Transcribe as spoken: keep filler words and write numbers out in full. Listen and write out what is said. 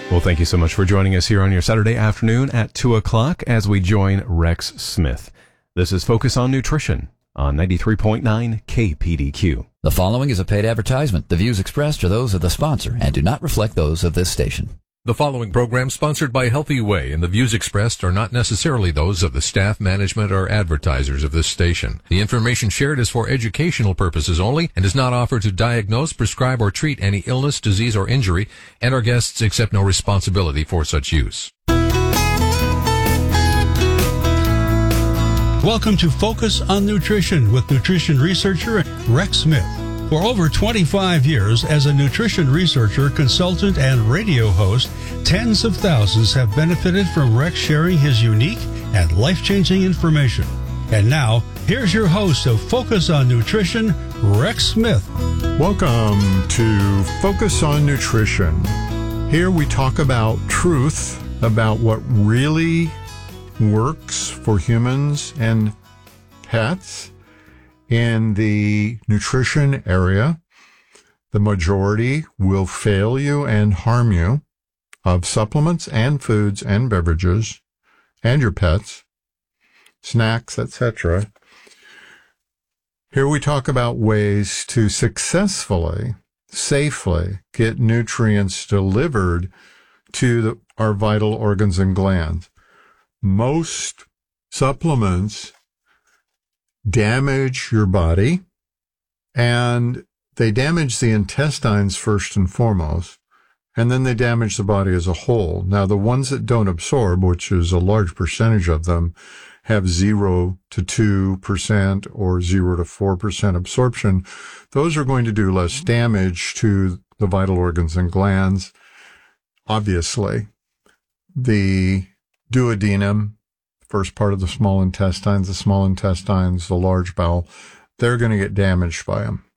Well, thank you so much for joining us here on your Saturday afternoon at two o'clock as we join Rex Smith. This is Focus on Nutrition on ninety-three point nine K P D Q. The following is a paid advertisement. The views expressed are those of the sponsor and do not reflect those of this station. The following program sponsored by Healthy Way, and the views expressed are not necessarily those of the staff, management, or advertisers of this station. The information shared is for educational purposes only and is not offered to diagnose, prescribe, or treat any illness, disease, or injury, and our guests accept no responsibility for such use. Welcome to Focus on Nutrition with nutrition researcher Rex Smith. For over twenty-five years as a nutrition researcher, consultant, and radio host, tens of thousands have benefited from Rex sharing his unique and life-changing information. And now, here's your host of Focus on Nutrition, Rex Smith. Welcome to Focus on Nutrition. Here we talk about truth, about what really works for humans and pets. In the nutrition area, the majority will fail you and harm you of supplements and foods and beverages and your pets, snacks, et cetera. Here we talk about ways to successfully, safely get nutrients delivered to the, our vital organs and glands. Most supplements damage your body, and they damage the intestines first and foremost, and then they damage the body as a whole. Now, the ones that don't absorb, which is a large percentage of them, have zero to two percent or zero to four percent absorption. Those are going to do less damage to the vital organs and glands. Obviously, the duodenum, first part of the small intestines, the small intestines, the large bowel, they're going to get damaged by them.